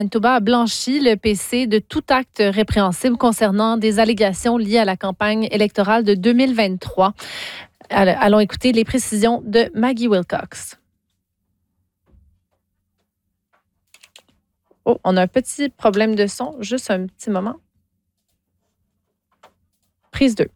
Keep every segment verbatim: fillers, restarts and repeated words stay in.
Manitoba a blanchi le P C de tout acte répréhensible concernant des allégations liées à la campagne électorale de deux mille vingt-trois. Allons écouter les précisions de Maggie Wilcox. Oh, on a un petit problème de son. Juste un petit moment. Prise deux.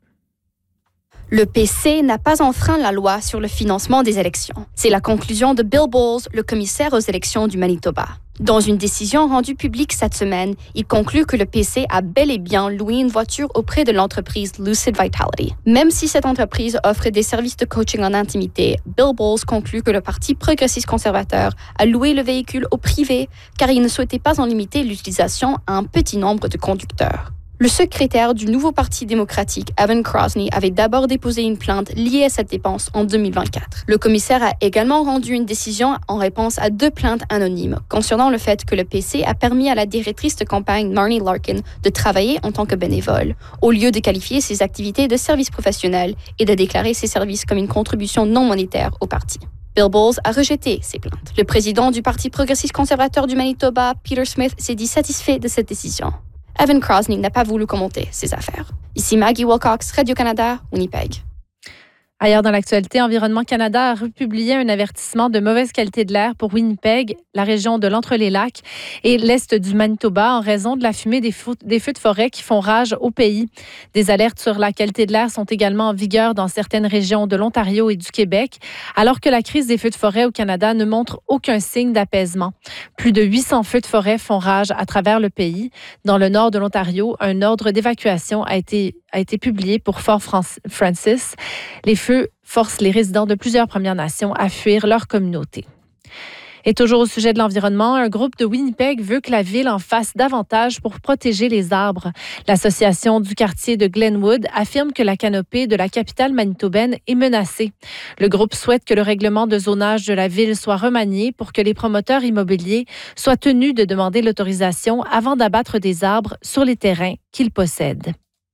Le P C n'a pas enfreint la loi sur le financement des élections. C'est la conclusion de Bill Bowles, le commissaire aux élections du Manitoba. Dans une décision rendue publique cette semaine, il conclut que le P C a bel et bien loué une voiture auprès de l'entreprise Lucid Vitality. Même si cette entreprise offre des services de coaching en intimité, Bill Bowles conclut que le Parti progressiste conservateur a loué le véhicule au privé car il ne souhaitait pas en limiter l'utilisation à un petit nombre de conducteurs. Le secrétaire du nouveau Parti démocratique, Evan Krosny, avait d'abord déposé une plainte liée à cette dépense en deux mille vingt-quatre. Le commissaire a également rendu une décision en réponse à deux plaintes anonymes concernant le fait que le P C a permis à la directrice de campagne Marnie Larkin de travailler en tant que bénévole, au lieu de qualifier ses activités de service professionnel et de déclarer ses services comme une contribution non monétaire au parti. Bill Bowles a rejeté ces plaintes. Le président du Parti progressiste conservateur du Manitoba, Peter Smith, s'est dit satisfait de cette décision. Evan Krosny n'a pas voulu commenter ces affaires. Ici Maggie Wilcox, Radio-Canada, Winnipeg. Ailleurs dans l'actualité, Environnement Canada a republié un avertissement de mauvaise qualité de l'air pour Winnipeg, la région de l'Entre-les-Lacs et l'est du Manitoba en raison de la fumée des feux, des feux de forêt qui font rage au pays. Des alertes sur la qualité de l'air sont également en vigueur dans certaines régions de l'Ontario et du Québec, alors que la crise des feux de forêt au Canada ne montre aucun signe d'apaisement. Plus de huit cents feux de forêt font rage à travers le pays. Dans le nord de l'Ontario, un ordre d'évacuation a été a été publié pour Fort Francis. Les feux forcent les résidents de plusieurs Premières Nations à fuir leur communauté. Et toujours au sujet de l'environnement, un groupe de Winnipeg veut que la ville en fasse davantage pour protéger les arbres. L'association du quartier de Glenwood affirme que la canopée de la capitale manitobaine est menacée. Le groupe souhaite que le règlement de zonage de la ville soit remanié pour que les promoteurs immobiliers soient tenus de demander l'autorisation avant d'abattre des arbres sur les terrains qu'ils possèdent.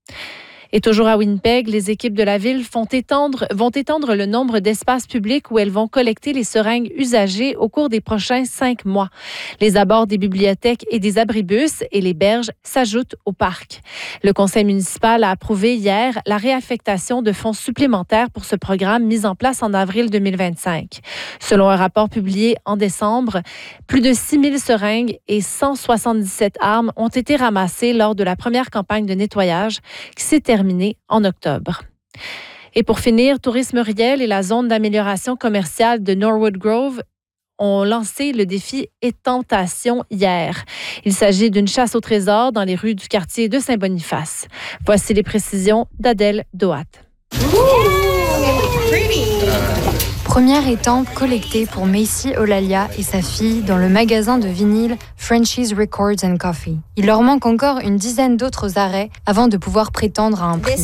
Et toujours à Winnipeg, les équipes de la ville font étendre, vont étendre le nombre d'espaces publics où elles vont collecter les seringues usagées au cours des prochains cinq mois. Les abords des bibliothèques et des abribus et les berges s'ajoutent au parc. Le conseil municipal a approuvé hier la réaffectation de fonds supplémentaires pour ce programme mis en place en avril deux mille vingt-cinq. Selon un rapport publié en décembre, plus de six mille seringues et cent soixante-dix-sept armes ont été ramassées lors de la première campagne de nettoyage qui s'est terminée en octobre. Et pour finir, Tourisme Riel et la zone d'amélioration commerciale de Norwood Grove ont lancé le défi Étentation hier. Il s'agit d'une chasse au trésor dans les rues du quartier de Saint-Boniface. Voici les précisions d'Adèle Doat. Première étampe collectée pour Macy Olalia et sa fille dans le magasin de vinyle Frenchie's Records and Coffee. Il leur manque encore une dizaine d'autres arrêts avant de pouvoir prétendre à un prix.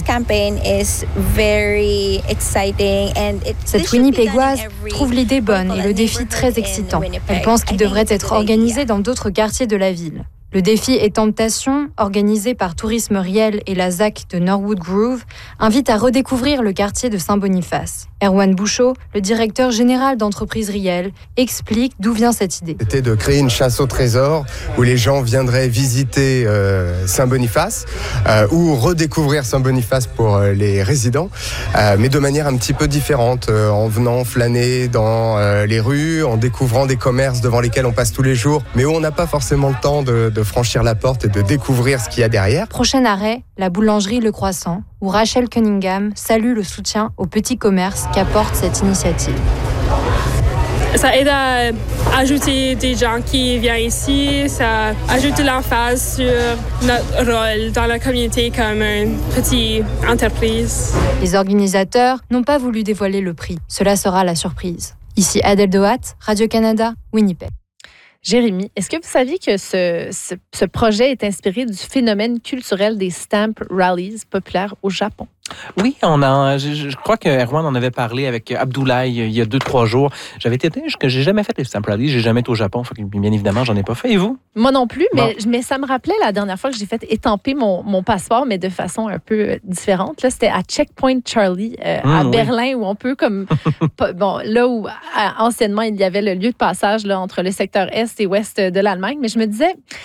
Cette Winnipégoise trouve l'idée bonne et le défi très excitant. Elle pense qu'il devrait être organisé dans d'autres quartiers de la ville. Le défi Étemptation, organisé par Tourisme Riel et la Z A C de Norwood Grove, invite à redécouvrir le quartier de Saint-Boniface. Erwan Bouchot, le directeur général d'entreprise Riel, explique d'où vient cette idée. C'était de créer une chasse au trésor où les gens viendraient visiter euh, Saint-Boniface euh, ou redécouvrir Saint-Boniface pour euh, les résidents, euh, mais de manière un petit peu différente, euh, en venant flâner dans euh, les rues, en découvrant des commerces devant lesquels on passe tous les jours, mais où on n'a pas forcément le temps de de franchir la porte et de découvrir ce qu'il y a derrière. Prochain arrêt, la boulangerie Le Croissant, où Rachel Cunningham salue le soutien aux petits commerces qu'apporte cette initiative. Ça aide à ajouter des gens qui viennent ici, ça ajoute de l'emphase sur notre rôle dans la communauté comme une petite entreprise. Les organisateurs n'ont pas voulu dévoiler le prix. Cela sera la surprise. Ici Adèle Doat, Radio-Canada, Winnipeg. Jérémy, est-ce que vous saviez que ce, ce, ce projet est inspiré du phénomène culturel des stamp rallies populaires au Japon? Oui, on a, je, je crois que Erwan en avait parlé avec Abdoulaye il y a deux, trois jours. J'avais été étonné que j'ai jamais fait les stamp rallies, j'ai jamais été au Japon. Bien évidemment, j'en ai pas fait. Et vous? Moi non plus, bon. mais, mais ça me rappelait la dernière fois que j'ai fait étamper mon, mon passeport, mais de façon un peu différente. Là, c'était à Checkpoint Charlie, euh, mmh, à oui. Berlin, où on peut comme... bon, là où anciennement, il y avait le lieu de passage là, entre le secteur Est et Ouest de l'Allemagne. Mais je me disais,